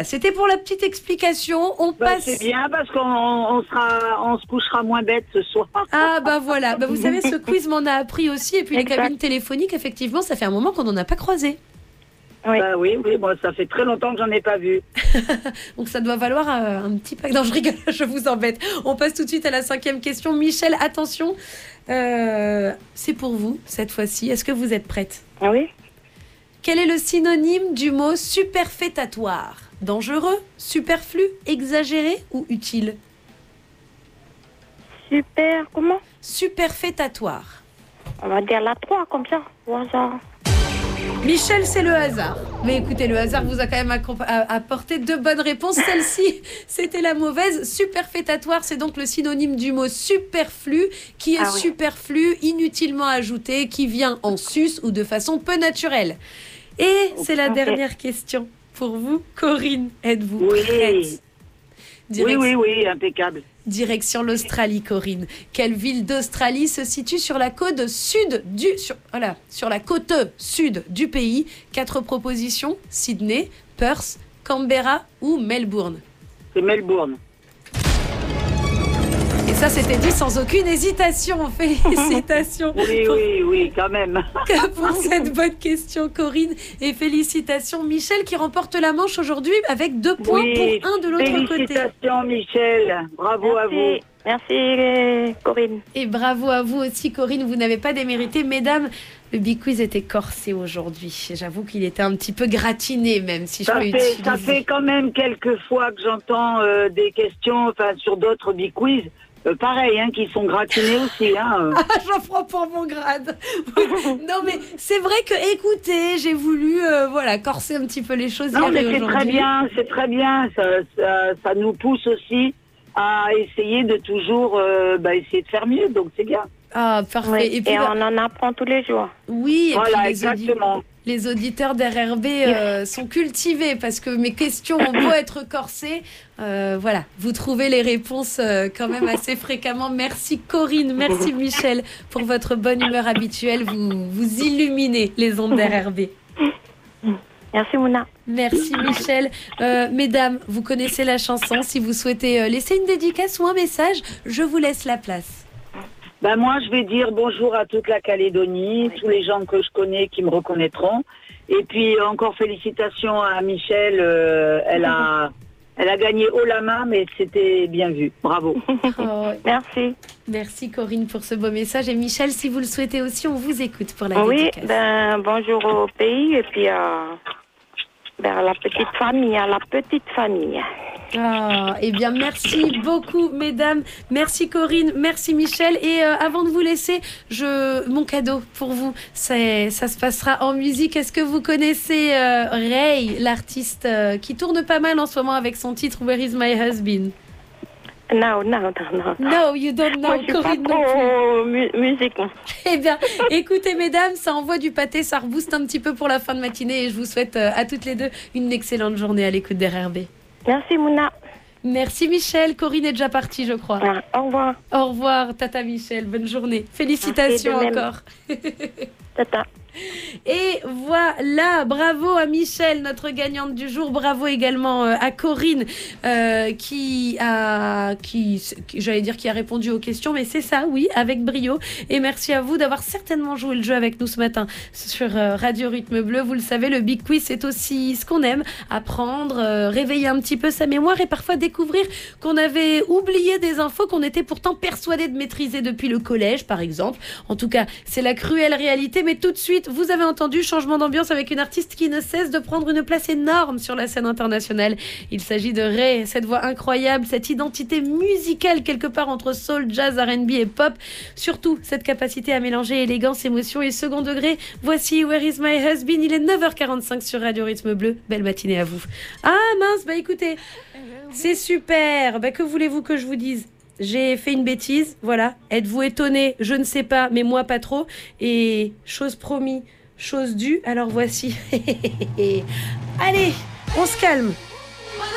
Voilà, c'était pour la petite explication. On passe. C'est bien parce qu'on se couchera moins bête ce soir. Ah bah voilà, vous savez, ce quiz m'en a appris aussi. Et puis les cabines téléphoniques, effectivement, ça fait un moment qu'on n'en a pas croisé. Oui. Bah oui, moi ça fait très longtemps que j'en ai pas vu. Donc ça doit valoir un petit pack. Non, je rigole, je vous embête. On passe tout de suite à la 5e question. Michel, attention, c'est pour vous cette fois-ci. Est-ce que vous êtes prête? Oui. Quel est le synonyme du mot superfétatoire? Dangereux, superflu, exagéré ou utile? Comment? Superfétatoire. On va dire la 3 comme ça, au hasard. Michel, c'est le hasard. Mais écoutez, le hasard vous a quand même apporté 2 bonnes réponses. Celle-ci, c'était la mauvaise. Superfétatoire, c'est donc le synonyme du mot superflu, qui est superflu, inutilement ajouté, qui vient en sus ou de façon peu naturelle. Et c'est la dernière question pour vous. Corinne, êtes-vous prête? Oui, impeccable. Direction l'Australie, Corinne. Quelle ville d'Australie se situe sur la côte sud sur la côte sud du pays? 4 propositions: Sydney, Perth, Canberra ou Melbourne? C'est Melbourne. Et ça, c'était dit sans aucune hésitation. Félicitations. Oui, quand même. Pour cette bonne question, Corinne. Et félicitations, Michel, qui remporte la manche aujourd'hui avec 2 points pour 1 de l'autre côté. Félicitations, Michel. Bravo à vous. Merci, Corinne. Et bravo à vous aussi, Corinne. Vous n'avez pas démérité. Mesdames, le Big Quiz était corsé aujourd'hui. J'avoue qu'il était un petit peu gratiné, même, si je peux utiliser. Ça fait quand même quelques fois que j'entends des questions sur d'autres Big Quiz. Pareil, qui sont gratinés aussi. J'en prends pour mon grade. Non, mais c'est vrai que, écoutez, j'ai voulu corser un petit peu les choses. Non, mais c'est très bien. Ça nous pousse aussi à essayer de toujours essayer de faire mieux. Donc, c'est bien. Ah, parfait. Oui, et puis, on en apprend tous les jours. Oui, et voilà, puis exactement. Les auditeurs d'RRB sont cultivés parce que mes questions ont beau être corsées. Vous trouvez les réponses quand même assez fréquemment. Merci Corinne, merci Michel pour votre bonne humeur habituelle. Vous illuminez les ondes d'RRB. Merci Mouna. Merci Michel. Mesdames, vous connaissez la chanson. Si vous souhaitez laisser une dédicace ou un message, je vous laisse la place. Moi, je vais dire bonjour à toute la Calédonie, tous les gens que je connais qui me reconnaîtront. Et puis, encore félicitations à Michel. Elle a gagné haut la main, mais c'était bien vu. Bravo. Merci. Merci Corinne pour ce beau message. Et Michel, si vous le souhaitez aussi, on vous écoute pour la dédicace. Oui, bonjour au pays et puis à la petite famille. Eh bien, merci beaucoup, mesdames. Merci, Corinne. Merci, Michel. Et avant de vous laisser, mon cadeau pour vous, ça se passera en musique. Est-ce que vous connaissez Ray, l'artiste qui tourne pas mal en ce moment avec son titre Where is my husband? No. No, you don't know. Moi, je suis Corinne pas trop musique. Eh bien, écoutez, mesdames, ça envoie du pâté, ça rebooste un petit peu pour la fin de matinée. Et je vous souhaite à toutes les deux une excellente journée à l'écoute d'RRB. Merci Mouna. Merci Michel. Corinne est déjà partie, je crois. Au revoir. Au revoir, Tata Michel. Bonne journée. Félicitations encore. Tata. Et voilà, bravo à Michel, notre gagnante du jour. Bravo également à Corinne qui a répondu aux questions, mais c'est ça, oui, avec brio. Et merci à vous d'avoir certainement joué le jeu avec nous ce matin sur Radio Rythme Bleu. Vous le savez, le Big Quiz, c'est aussi ce qu'on aime, apprendre, réveiller un petit peu sa mémoire et parfois découvrir qu'on avait oublié des infos qu'on était pourtant persuadé de maîtriser depuis le collège, par exemple. En tout cas, c'est la cruelle réalité, mais tout de suite, vous avez entendu, changement d'ambiance avec une artiste qui ne cesse de prendre une place énorme sur la scène internationale. Il s'agit de Ray, cette voix incroyable, cette identité musicale quelque part entre soul, jazz, R&B et pop. Surtout, cette capacité à mélanger élégance, émotion et second degré. Voici Where is my husband? Il est 9h45 sur Radio Rythme Bleu. Belle matinée à vous. Ah mince, écoutez, c'est super. Que voulez-vous que je vous dise? J'ai fait une bêtise, voilà. Êtes-vous étonné? Je ne sais pas, mais moi pas trop. Et chose promis, chose due. Alors voici. Allez, on se calme.